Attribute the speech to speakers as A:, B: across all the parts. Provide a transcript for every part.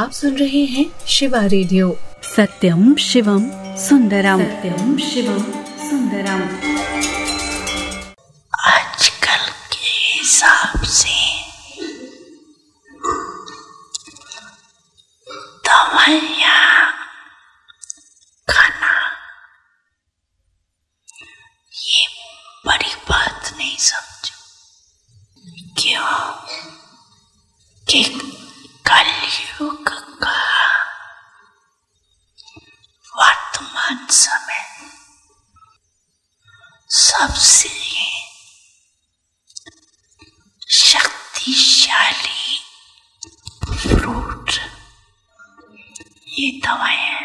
A: आप सुन रहे हैं शिवा रेडियो।
B: सत्यम शिवम सुंदरम, सत्यम शिवम सुंदरम।
C: आजकल के हिसाब से दवाइयाँ खाना ये बड़ी बात नहीं समझो। क्यों कि कलयुग का वर्तमान समय सबसे शक्तिशाली फ्रूट ये दवाएं।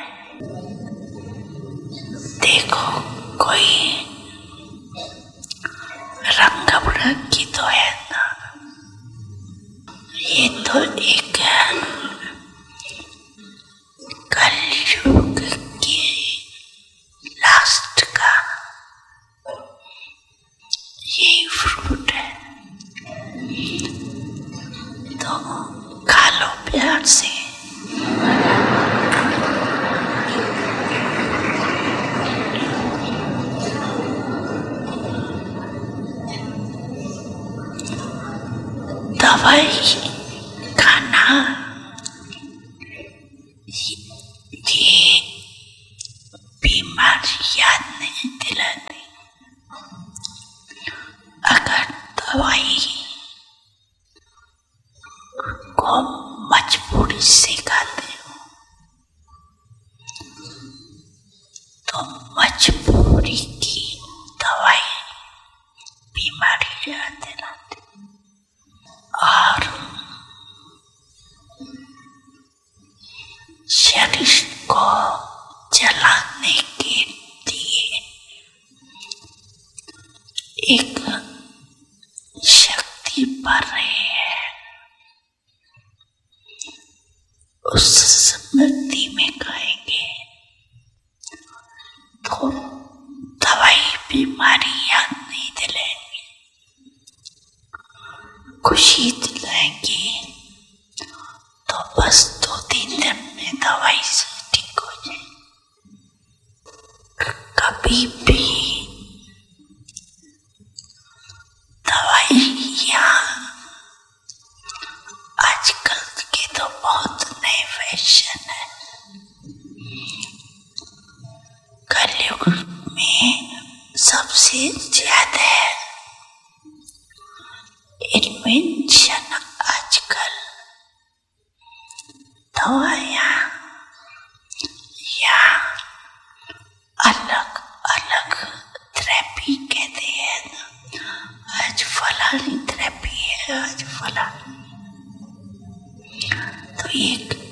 C: देखो कोई रंग बिरंगी तो है ना, ये तो एक कलयुग के लास्ट का यही फ्रूट है, तो खा लो प्यार से। दवाई खाना ये बीमारी याद नहीं दिलाती। अगर दवाई को मजबूरी से खाते हो तो मजबूरी की दवाई बीमारी याद दिलाती। और शरीर को जलाने के लिए एक शक्ति बढ़ रही है, उस स्मृति में कहेंगे तो दवाई बीमारी याद नहीं दिलाएंगे, खुशी दिलाएंगे। तो बस 2-3 दिन में दवाई से ठीक हो जाए। कभी भी दवाइयाँ आजकल के तो बहुत नए फैशन है। कलयुग में सबसे ज्यादा इन्वेंशन आजकल दवाइयाँ या अलग अलग थेरेपी कहते हैं ना, आज फलानी थेरेपी है, आज फलानी। तो एक